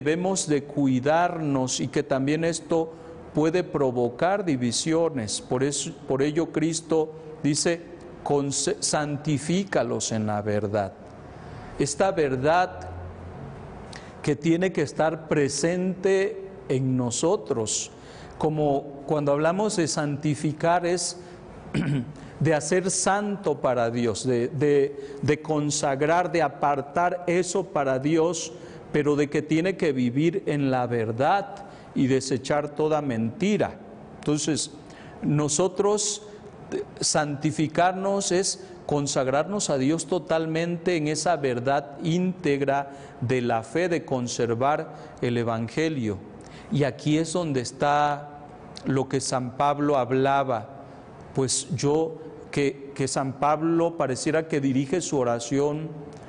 debemos de cuidarnos y que también esto puede provocar divisiones. Por ello Cristo dice, santifícalos en la verdad. Esta verdad que tiene que estar presente en nosotros, como cuando hablamos de santificar es de hacer santo para Dios, de consagrar, de apartar eso para Dios, pero de que tiene que vivir en la verdad y desechar toda mentira. Entonces, nosotros santificarnos es consagrarnos a Dios totalmente en esa verdad íntegra de la fe, de conservar el Evangelio. Y aquí es donde está lo que San Pablo hablaba. Pues que San Pablo pareciera que dirige su oración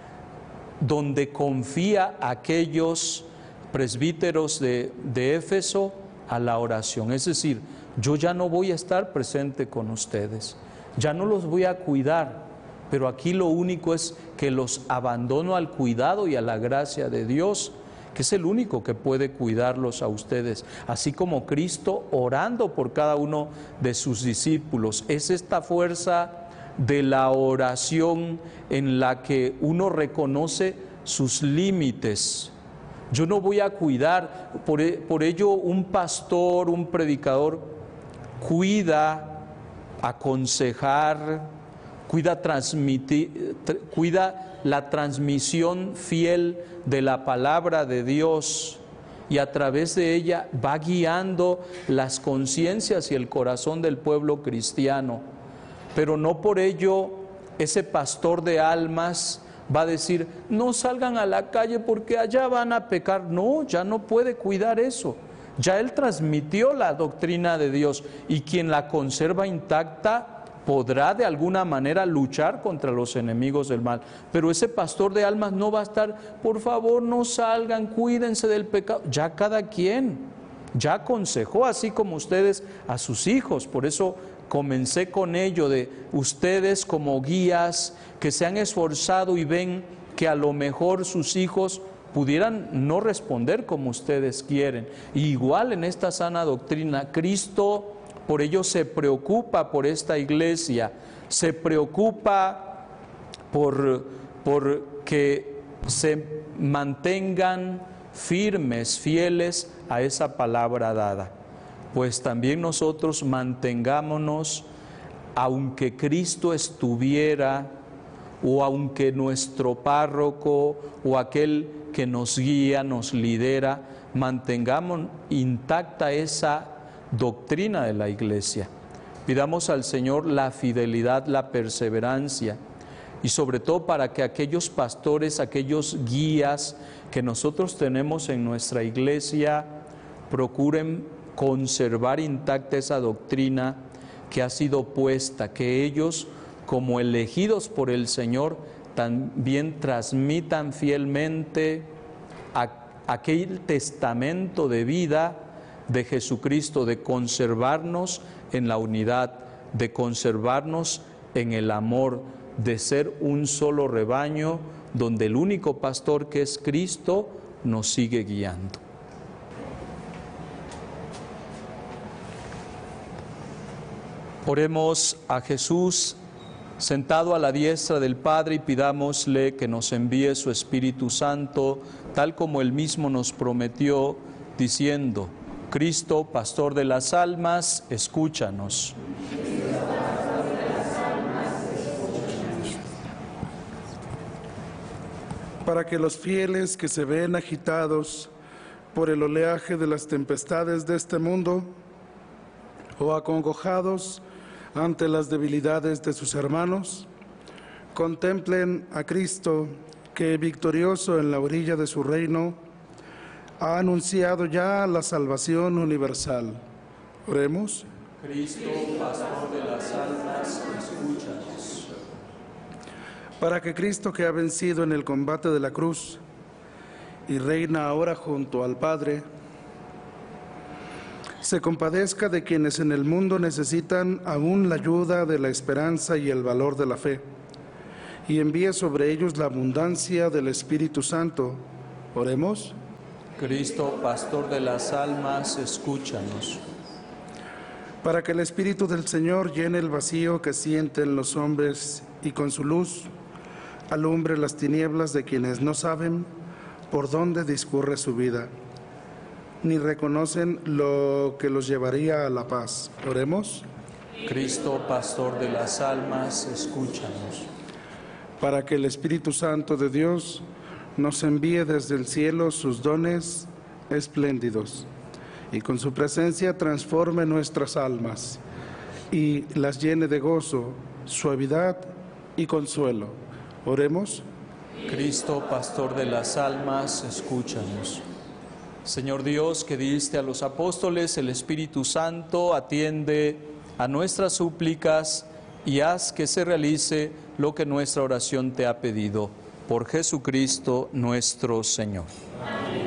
donde confía a aquellos presbíteros de Éfeso a la oración. Es decir, yo ya no voy a estar presente con ustedes, ya no los voy a cuidar, pero aquí lo único es que los abandono al cuidado y a la gracia de Dios, que es el único que puede cuidarlos a ustedes, así como Cristo orando por cada uno de sus discípulos. Es esta fuerza de la oración en la que uno reconoce sus límites. Yo no voy a cuidar, por ello un pastor, un predicador, cuida aconsejar, cuida transmitir, cuida la transmisión fiel de la palabra de Dios, y a través de ella va guiando las conciencias y el corazón del pueblo cristiano. Pero no por ello ese pastor de almas va a decir, no salgan a la calle porque allá van a pecar. No, ya no puede cuidar eso. Ya él transmitió la doctrina de Dios, y quien la conserva intacta podrá de alguna manera luchar contra los enemigos del mal. Pero ese pastor de almas no va a estar, por favor no salgan, cuídense del pecado. Ya cada quien ya aconsejó, así como ustedes a sus hijos. Por eso comencé con ello de ustedes como guías que se han esforzado y ven que a lo mejor sus hijos pudieran no responder como ustedes quieren. Y igual en esta sana doctrina, Cristo por ello se preocupa por esta iglesia, se preocupa por que se mantengan firmes, fieles a esa palabra dada. Pues también nosotros mantengámonos, aunque Cristo estuviera, o aunque nuestro párroco o aquel que nos guía, nos lidera, mantengamos intacta esa doctrina de la Iglesia. Pidamos al Señor la fidelidad, la perseverancia, y sobre todo para que aquellos pastores, aquellos guías que nosotros tenemos en nuestra Iglesia procuren conservar intacta esa doctrina que ha sido puesta, que ellos, como elegidos por el Señor, también transmitan fielmente aquel testamento de vida de Jesucristo, de conservarnos en la unidad, de conservarnos en el amor, de ser un solo rebaño, donde el único pastor, que es Cristo, nos sigue guiando. Oremos a Jesús sentado a la diestra del Padre, y pidámosle que nos envíe su Espíritu Santo, tal como Él mismo nos prometió, diciendo: Cristo, pastor de las almas, escúchanos. Para que los fieles que se ven agitados por el oleaje de las tempestades de este mundo, o acongojados ante las debilidades de sus hermanos, contemplen a Cristo, que victorioso en la orilla de su reino, ha anunciado ya la salvación universal. Oremos. Cristo, pastor de las almas, escúchanos. Para que Cristo, que ha vencido en el combate de la cruz y reina ahora junto al Padre, se compadezca de quienes en el mundo necesitan aún la ayuda de la esperanza y el valor de la fe, y envíe sobre ellos la abundancia del Espíritu Santo. Oremos. Cristo, pastor de las almas, escúchanos. Para que el Espíritu del Señor llene el vacío que sienten los hombres y con su luz alumbre las tinieblas de quienes no saben por dónde discurre su vida, ni reconocen lo que los llevaría a la paz. Oremos. Cristo, pastor de las almas, escúchanos. Para que el Espíritu Santo de Dios nos envíe desde el cielo sus dones espléndidos y con su presencia transforme nuestras almas y las llene de gozo, suavidad y consuelo. Oremos. Cristo, pastor de las almas, escúchanos. Señor Dios, que diste a los apóstoles el Espíritu Santo, atiende a nuestras súplicas y haz que se realice lo que nuestra oración te ha pedido. Por Jesucristo nuestro Señor. Amén.